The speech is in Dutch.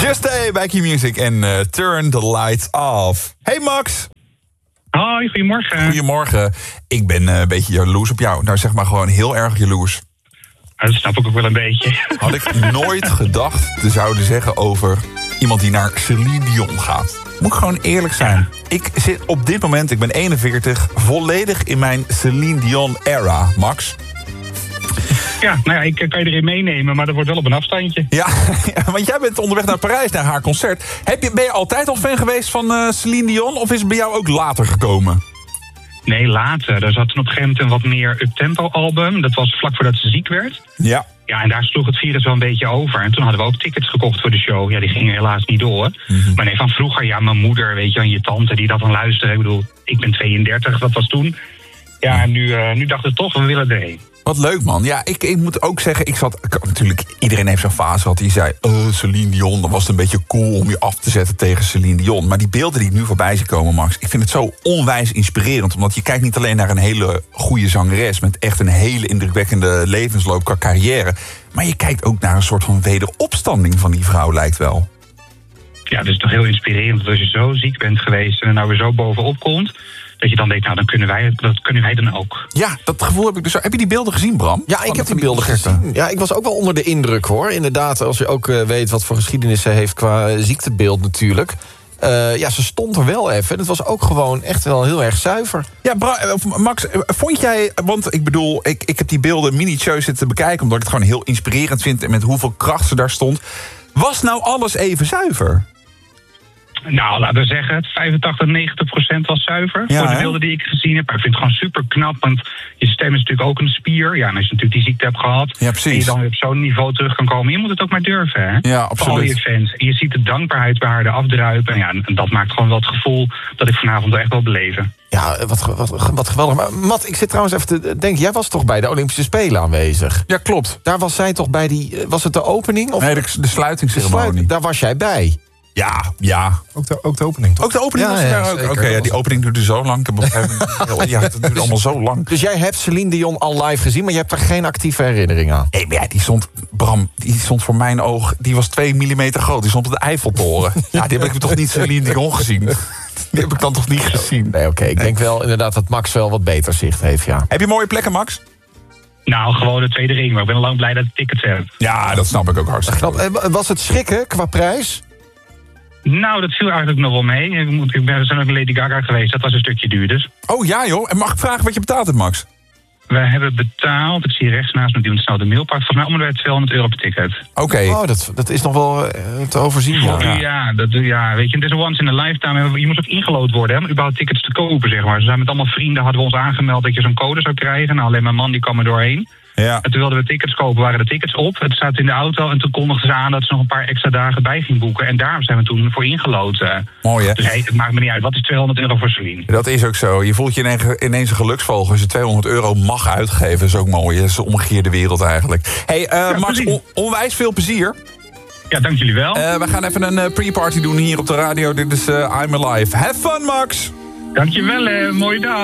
Just Stay bij Q-Music en Turn the Lights Off. Hey Max. Hoi, goedemorgen. Goedemorgen. Ik ben een beetje jaloers op jou. Nou, zeg maar gewoon heel erg jaloers. Dat snap ik ook wel een beetje. Had ik nooit gedacht te zouden zeggen over iemand die naar Celine Dion gaat. Moet ik gewoon eerlijk zijn. Ja. Ik zit op dit moment, ik ben 41, volledig in mijn Celine Dion era, Max. Ja, nou ja, ik kan je erin meenemen, maar dat wordt wel op een afstandje. Ja, want jij bent onderweg naar Parijs, naar haar concert. Ben je altijd al fan geweest van Celine Dion, of is het bij jou ook later gekomen? Nee, later. Er zat toen op een gegeven moment een wat meer up-tempo album. Dat was vlak voordat ze ziek werd. Ja. Ja, en daar sloeg het virus wel een beetje over. En toen hadden we ook tickets gekocht voor de show. Ja, die gingen helaas niet door. Mm-hmm. Maar nee, van vroeger, ja, mijn moeder, weet je, en je tante die dat dan luisteren. Ik bedoel, ik ben 32, dat was toen. Ja, en nu dachten we toch, we willen erheen. Wat leuk, man. Ja, ik moet ook zeggen, natuurlijk, iedereen heeft zo'n fase gehad die zei, Celine Dion, dan was het een beetje cool om je af te zetten tegen Celine Dion. Maar die beelden die nu voorbij zien komen, Max, ik vind het zo onwijs inspirerend. Omdat je kijkt niet alleen naar een hele goede zangeres met echt een hele indrukwekkende levensloop qua carrière, maar je kijkt ook naar een soort van wederopstanding van die vrouw, lijkt wel. Ja, dat is toch heel inspirerend dat als je zo ziek bent geweest en er nou weer zo bovenop komt, dat je dan denkt, nou, dat kunnen wij dan ook. Ja, dat gevoel heb ik dus. Heb je die beelden gezien, Bram? Ja, ik heb die beelden gezien. Ja, ik was ook wel onder de indruk, hoor. Inderdaad, als je ook weet wat voor geschiedenis ze heeft qua ziektebeeld natuurlijk. Ja, ze stond er wel even. Het was ook gewoon echt wel heel erg zuiver. Ja, Max, vond jij, want ik bedoel, ik heb die beelden minutieus zitten bekijken, omdat ik het gewoon heel inspirerend vind en met hoeveel kracht ze daar stond. Was nou alles even zuiver? Nou, laten we zeggen, 85-90% was zuiver. Ja, voor de beelden die ik gezien heb. Maar ik vind het gewoon super knap, want je systeem is natuurlijk ook een spier. Ja, en als je natuurlijk die ziekte hebt gehad, ja, precies, en je dan weer op zo'n niveau terug kan komen, je moet het ook maar durven, hè? Ja, absoluut. Voor al je fans. En je ziet de dankbaarheid bij haar afdruipen. En ja, en dat maakt gewoon wel het gevoel dat ik vanavond echt wil beleven. Ja, wat geweldig. Maar Matt, ik zit trouwens even te denken, jij was toch bij de Olympische Spelen aanwezig? Ja, klopt. Daar was zij toch bij die, was het de opening? Of? Nee, de sluitingsceremonie. Daar was jij bij. Ja. Ook de opening, toch? Ook de opening was daar ook. Oké, die opening duurde zo lang. Ja, het duurde allemaal zo lang. Dus jij hebt Celine Dion al live gezien, maar je hebt er geen actieve herinnering aan? Nee, maar ja, die stond voor mijn oog, die was 2 millimeter groot. Die stond op de Eiffeltoren. Ja, die heb ik toch niet Celine Dion gezien. Die heb ik dan toch niet gezien. Nee, oké. Ik denk wel inderdaad dat Max wel wat beter zicht heeft, ja. Heb je mooie plekken, Max? Nou, gewoon de tweede ring. Maar ik ben lang blij dat ik tickets heb. Ja, dat snap ik ook hartstikke. Was het schrikken qua prijs? Nou, dat viel eigenlijk nog wel mee. We zijn ook naar Lady Gaga geweest. Dat was een stukje duur dus. Oh ja, joh. En mag ik vragen wat je betaald hebt, Max? We hebben betaald, ik zie rechts naast me die snel de mail pakt, volgens mij om de €200 per ticket. Oké. Oh, dat is nog wel te overzien. Ja, weet je, het is een once in a lifetime. Je moest ook ingelood worden, hè, om überhaupt tickets te kopen, zeg maar. Ze zijn met allemaal vrienden, hadden we ons aangemeld dat je zo'n code zou krijgen. Nou, alleen mijn man die kwam er doorheen. Ja. En toen wilden we tickets kopen, waren de tickets op. Het staat in de auto en toen kondigden ze aan dat ze nog een paar extra dagen bij ging boeken. En daar zijn we toen voor ingelood. Mooi, hè? Dus het maakt me niet uit. Wat is €200 voor Celine? Dat is ook zo. Je voelt je ineens een geluksvogel als je €200 mag uitgeven. Dat is ook mooi. Dat is de omgekeerde wereld eigenlijk. Hey, Max, onwijs veel plezier. Ja, dank jullie wel. We gaan even een pre-party doen hier op de radio. Dit is I'm Alive. Have fun, Max! Dankjewel, mooie dag.